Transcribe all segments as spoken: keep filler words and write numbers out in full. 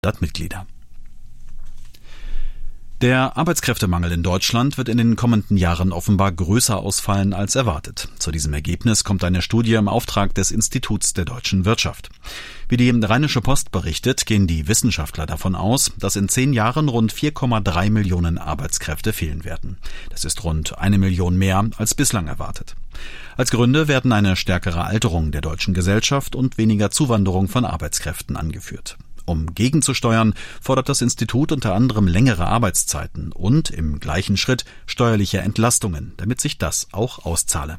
Mitglieder. Der Arbeitskräftemangel in Deutschland wird in den kommenden Jahren offenbar größer ausfallen als erwartet. Zu diesem Ergebnis kommt eine Studie im Auftrag des Instituts der deutschen Wirtschaft. Wie die Rheinische Post berichtet, gehen die Wissenschaftler davon aus, dass in zehn Jahren rund vier Komma drei Millionen Arbeitskräfte fehlen werden. Das ist rund eine Million mehr als bislang erwartet. Als Gründe werden eine stärkere Alterung der deutschen Gesellschaft und weniger Zuwanderung von Arbeitskräften angeführt. Um gegenzusteuern, fordert das Institut unter anderem längere Arbeitszeiten und im gleichen Schritt steuerliche Entlastungen, damit sich das auch auszahle.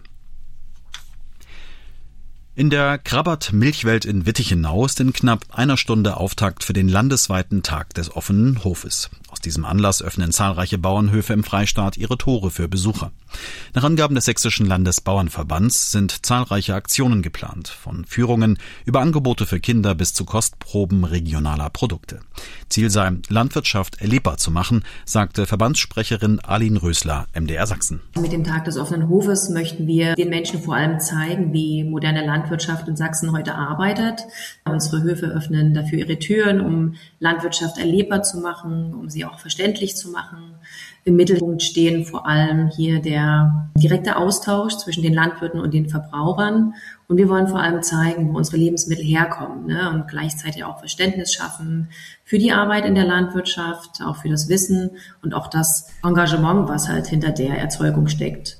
In der Krabbert-Milchwelt in Wittichenau ist in knapp einer Stunde Auftakt für den landesweiten Tag des offenen Hofes. Aus diesem Anlass öffnen zahlreiche Bauernhöfe im Freistaat ihre Tore für Besucher. Nach Angaben des Sächsischen Landesbauernverbands sind zahlreiche Aktionen geplant, von Führungen über Angebote für Kinder bis zu Kostproben regionaler Produkte. Ziel sei, Landwirtschaft erlebbar zu machen, sagte Verbandssprecherin Arlin Rösler, M D R Sachsen. Mit dem Tag des offenen Hofes möchten wir den Menschen vor allem zeigen, wie moderne Landwirtschaft Landwirtschaft in Sachsen heute arbeitet. Unsere Höfe öffnen dafür ihre Türen, um Landwirtschaft erlebbar zu machen, um sie auch verständlich zu machen. Im Mittelpunkt stehen vor allem hier der direkte Austausch zwischen den Landwirten und den Verbrauchern. Und wir wollen vor allem zeigen, wo unsere Lebensmittel herkommen, ne? Und gleichzeitig auch Verständnis schaffen für die Arbeit in der Landwirtschaft, auch für das Wissen und auch das Engagement, was halt hinter der Erzeugung steckt.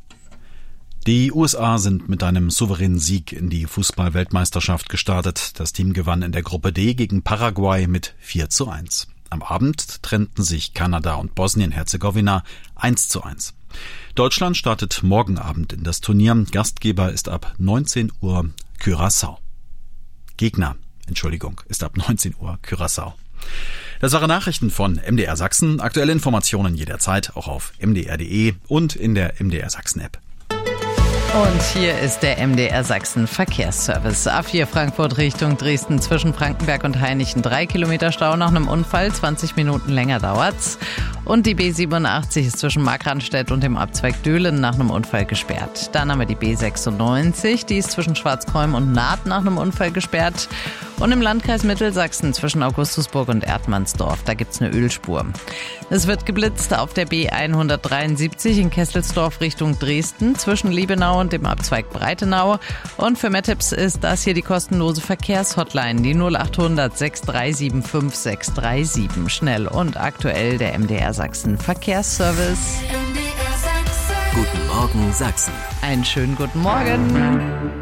Die U S A sind mit einem souveränen Sieg in die Fußball-Weltmeisterschaft gestartet. Das Team gewann in der Gruppe D gegen Paraguay mit vier zu eins. Am Abend trennten sich Kanada und Bosnien-Herzegowina eins zu eins. Deutschland startet morgen Abend in das Turnier. Gastgeber ist ab neunzehn Uhr Curaçao. Gegner, Entschuldigung, ist ab neunzehn Uhr Curaçao. Das waren Nachrichten von M D R Sachsen. Aktuelle Informationen jederzeit auch auf m d r punkt d e und in der M D R Sachsen App. Und hier ist der M D R Sachsen Verkehrsservice. A vier Frankfurt Richtung Dresden zwischen Frankenberg und Hainichen. Drei Kilometer Stau nach einem Unfall, zwanzig Minuten länger dauert's. Und die B siebenundachtzig ist zwischen Markranstädt und dem Abzweig Döhlen nach einem Unfall gesperrt. Dann haben wir die B sechsundneunzig, die ist zwischen Schwarzkolm und Naht nach einem Unfall gesperrt. Und im Landkreis Mittelsachsen zwischen Augustusburg und Erdmannsdorf, da gibt's eine Ölspur. Es wird geblitzt auf der B hundertdreiundsiebzig in Kesselsdorf Richtung Dresden zwischen Liebenau und dem Abzweig Breitenau. Und für mehr Tipps ist das hier die kostenlose Verkehrshotline, die null achthundert sechs drei sieben fünf sechs drei sieben. Schnell und aktuell der M D R Sachsen Verkehrsservice. Guten Morgen Sachsen. Einen schönen guten Morgen.